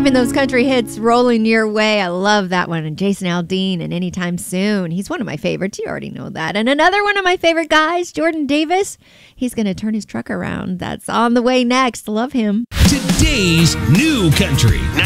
keeping those country hits rolling your way. I love that one. And Jason Aldean and Anytime Soon. He's one of my favorites. You already know that. And another one of my favorite guys, Jordan Davis. He's going to turn his truck around. That's on the way next. Love him. Today's New Country